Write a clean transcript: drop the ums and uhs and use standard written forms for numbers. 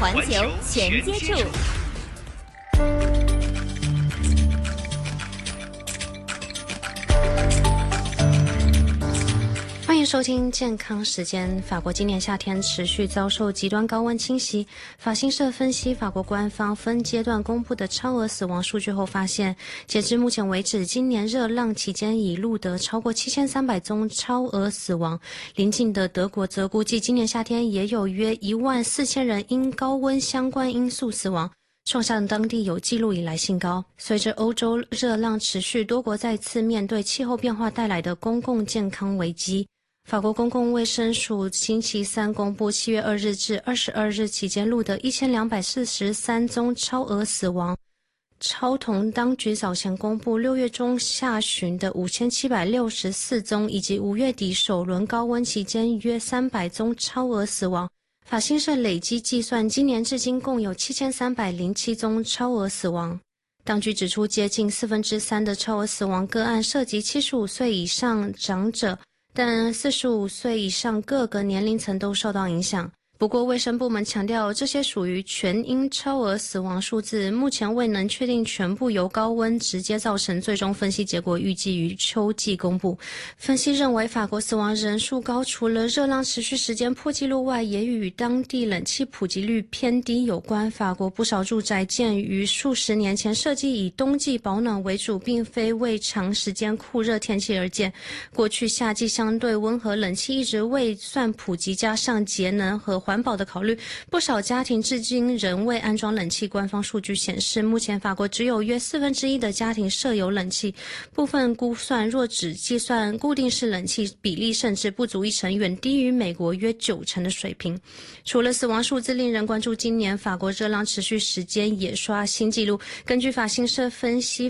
环球全接触。 欢迎收听健康时间。法国今年夏天持续遭受极端高温侵袭，法新社分析法国官方分阶段公布的超额死亡数据后发现，截至目前为止，今年热浪期间已录得超过7300宗超额死亡。邻近的德国则估计今年夏天也有约14000人因高温相关因素死亡，创下当地有记录以来新高。随着欧洲热浪持续，多国再次面对气候变化带来的公共健康危机。法国公共卫生署星期三公布7月2日至22日期间录得1243宗超额死亡，超同当局早前公布6月中下旬的5764宗，以及5月底首轮高温期间约300宗超额死亡。法新社累计计算，今年至今共有7307宗超额死亡。当局指出，接近3/4的超额死亡个案涉及75岁以上长者，但45岁以上各个年龄层都受到影响。不过卫生部门强调，这些属于全因超额死亡数字，目前未能确定全部由高温直接造成，最终分析结果预计于秋季公布。分析认为，法国死亡人数高，除了热浪持续时间破纪录外，也与当地冷气普及率偏低有关。法国不少住宅建于数十年前，设计以冬季保暖为主，并非为长时间酷热天气而建。过去夏季相对温和，冷气一直未算普及，加上节能和环保的考虑，不少家庭至今仍未安装冷气。官方数据显示，目前法国只有约1/4的家庭设有冷气，部分估算若只计算固定式冷气，比例甚至不足1成，远低于美国约90%的水平。除了死亡数字令人关注，今年法国热浪持续时间也刷新纪录。根据法新社分析，